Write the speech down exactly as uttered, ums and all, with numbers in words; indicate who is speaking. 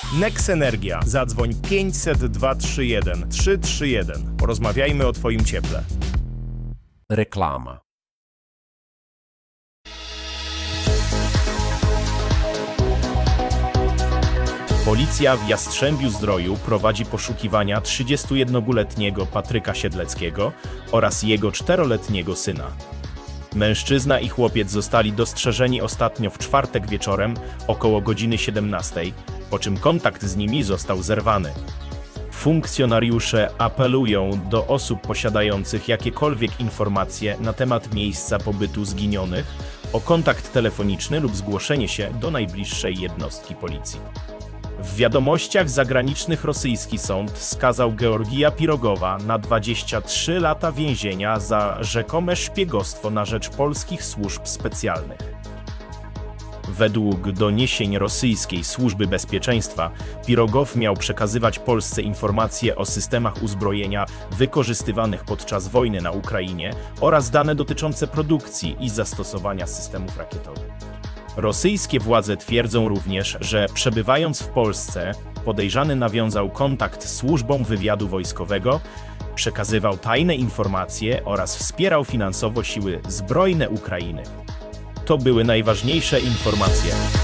Speaker 1: Nex Energia. Zadzwoń pięćset dwa trzy jeden trzy trzy jeden. Porozmawiajmy o Twoim cieple.
Speaker 2: Reklama.
Speaker 1: Policja w Jastrzębiu-Zdroju prowadzi poszukiwania trzydziestojednoletniego Patryka Siedleckiego oraz jego czteroletniego syna. Mężczyzna i chłopiec zostali dostrzeżeni ostatnio w czwartek wieczorem około godziny siedemnastej, po czym kontakt z nimi został zerwany. Funkcjonariusze apelują do osób posiadających jakiekolwiek informacje na temat miejsca pobytu zginionych o kontakt telefoniczny lub zgłoszenie się do najbliższej jednostki policji. W wiadomościach zagranicznych rosyjski sąd skazał Georgija Pirogowa na dwadzieścia trzy lata więzienia za rzekome szpiegostwo na rzecz polskich służb specjalnych. Według doniesień rosyjskiej służby bezpieczeństwa, Pirogow miał przekazywać Polsce informacje o systemach uzbrojenia wykorzystywanych podczas wojny na Ukrainie oraz dane dotyczące produkcji i zastosowania systemów rakietowych. Rosyjskie władze twierdzą również, że przebywając w Polsce, podejrzany nawiązał kontakt z służbą wywiadu wojskowego, przekazywał tajne informacje oraz wspierał finansowo siły zbrojne Ukrainy. To były najważniejsze informacje.